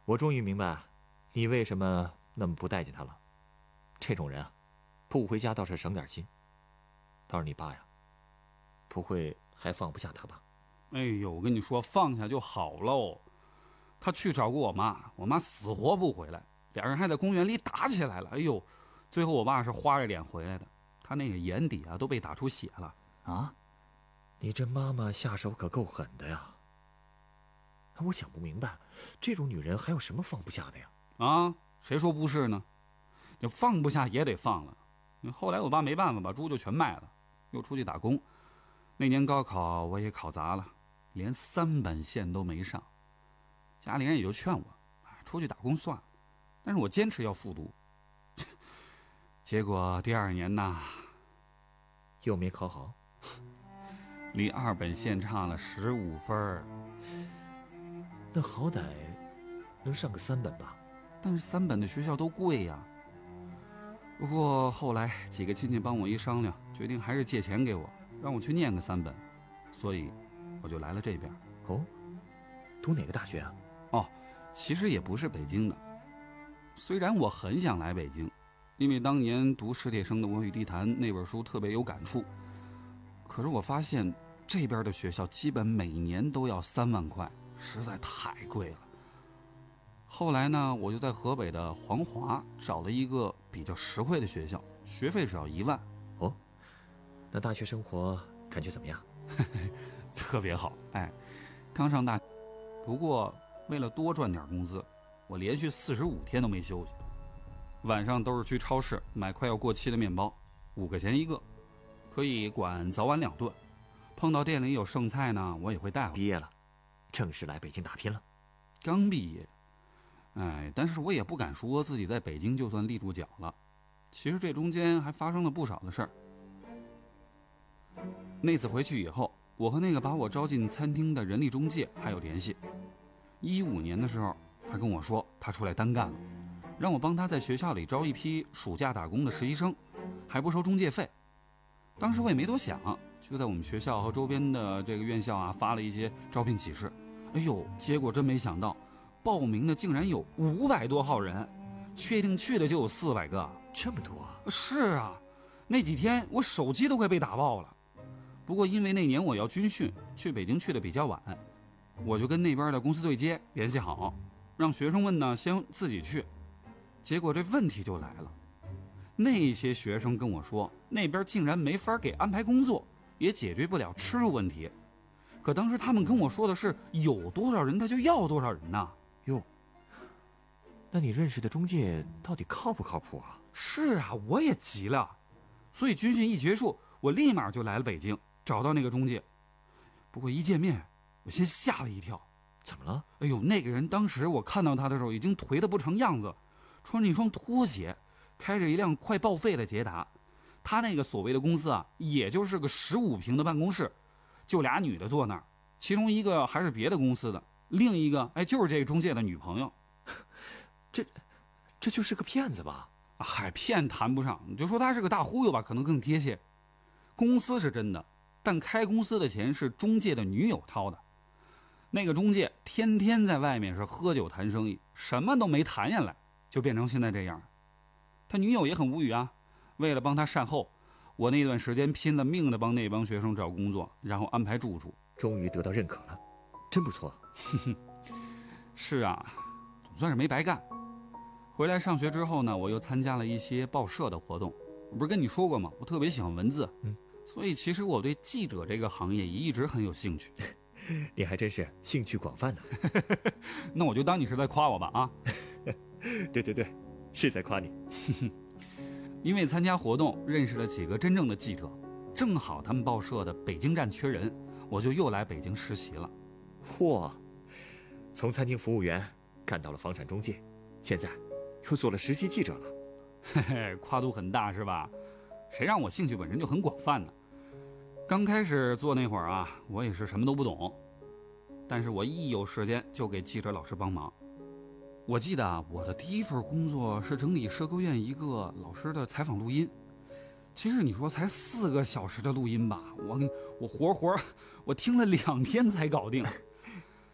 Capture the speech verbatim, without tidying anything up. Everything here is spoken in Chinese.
我终于明白你为什么那么不待见他了。这种人啊，不回家倒是省点心。倒是你爸呀，不会还放不下他吧？ 哎呦，我跟你说，放下就好喽。他去找过我妈，我妈死活不回来，俩人还在公园里打起来了。哎呦，最后我爸是花着脸回来的，他那个眼底啊都被打出血了。 啊，你这妈妈下手可够狠的呀！我想不明白，这种女人还有什么放不下的呀？ 啊，谁说不是呢？就放不下也得放了。后来我爸没办法，把猪就全卖了，又出去打工。那年高考我也考砸了，连三本线都没上。家里人也就劝我，出去打工算了。但是我坚持要复读。结果第二年呢， 又没考好， 离二本线差了十五分。 那好歹能上个三本吧？ 但是三本的学校都贵呀。不过后来几个亲戚帮我一商量，决定还是借钱给我，让我去念个三本，所以我就来了这边。 哦，读哪个大学啊？ 哦，其实也不是北京的。虽然我很想来北京，因为当年读史铁生的《我与地坛》那本书特别有感触，可是我发现这边的学校基本每年都要三万块，实在太贵了。后来呢，我就在河北的黄华找了一个比较实惠的学校，学费只要一万。 哦，那大学生活感觉怎么样？ 特别好，哎，刚上大，不过为了多赚点工资，我连续四十五天都没休息，晚上都是去超市买快要过期的面包，五块钱一个，可以管早晚两顿。碰到店里有剩菜呢，我也会带回来。 毕业了，正式来北京打拼了。 刚毕业。哎，但是我也不敢说自己在北京就算立住脚了，其实这中间还发生了不少的事儿。那次回去以后，我和那个把我招进餐厅的人力中介还有联系。一五年的时候，他跟我说他出来单干了，让我帮他在学校里招一批暑假打工的实习生，还不收中介费。当时我也没多想，就在我们学校和周边的这个院校啊发了一些招聘启事。哎呦，结果真没想到，报名的竟然有五百多号人，确定去的就有四百个。 这么多啊？ 是啊，那几天我手机都快被打爆了。不过因为那年我要军训，去北京去的比较晚，我就跟那边的公司对接联系好，让学生们呢先自己去。结果这问题就来了，那些学生跟我说，那边竟然没法给安排工作，也解决不了吃住问题。可当时他们跟我说的是有多少人他就要多少人呢。 哟，那你认识的中介到底靠不靠谱啊？ 是啊，我也急了，所以军训一结束，我立马就来了北京，找到那个中介。不过一见面，我先吓了一跳。 怎么了？ 哎呦，那个人当时我看到他的时候已经颓得不成样子，穿着一双拖鞋，开着一辆快报废的捷达。他那个所谓的公司啊，也就是个十五平的办公室，就俩女的坐那儿，其中一个还是别的公司的，另一个哎就是这个中介的女朋友。 这这就是个骗子吧？ 嗨，骗谈不上，你就说他是个大忽悠吧，可能更贴切。公司是真的，但开公司的钱是中介的女友掏的。那个中介天天在外面是喝酒谈生意，什么都没谈下来，就变成现在这样。他女友也很无语啊，为了帮他善后，我那段时间拼了命的帮那帮学生找工作，然后安排住处。 终于得到认可了，真不错。 是啊，总算是没白干。回来上学之后呢，我又参加了一些报社的活动。我不是跟你说过吗？我特别喜欢文字， 嗯， 所以其实我对记者这个行业也一直很有兴趣。 你还真是兴趣广泛呢。 那我就当你是在夸我吧啊。 对对对，是在夸你。 因为参加活动认识了几个真正的记者，正好他们报社的北京站缺人，我就又来北京实习了。 嚯，从餐厅服务员干到了房产中介，现在又做了实习记者了。 嘿嘿，跨度很大是吧？谁让我兴趣本身就很广泛呢？刚开始做那会儿啊，我也是什么都不懂，但是我一有时间就给记者老师帮忙。我记得啊，我的第一份工作是整理社科院一个老师的采访录音。其实你说才四个小时的录音吧，我我活活我听了两天才搞定。